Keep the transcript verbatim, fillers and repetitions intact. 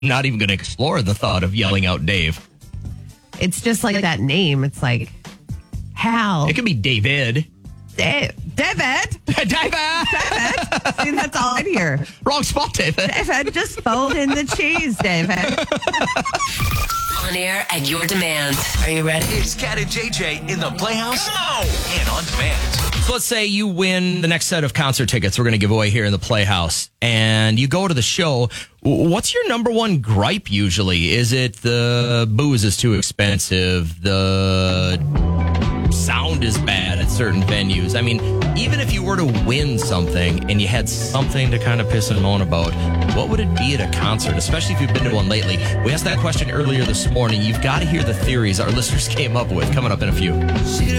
not even going to explore the thought of yelling out Dave. It's just like that name. It's like Hal. It could be David. Da- David. David. David. See, that's all I hear. Wrong spot, David. David, just fold in the cheese, David. On air at your demand. Are you ready? It's Cat and J J in the Playhouse and on demand. So let's say you win the next set of concert tickets we're going to give away here in the Playhouse, and you go to the show. What's your number one gripe usually? Is it the booze is too expensive? The sound is bad at certain venues? I mean, even if you were to win something and you had something to kind of piss and moan about, what would it be at a concert, especially if you've been to one lately? We asked that question earlier this morning. You've got to hear the theories our listeners came up with coming up in a few.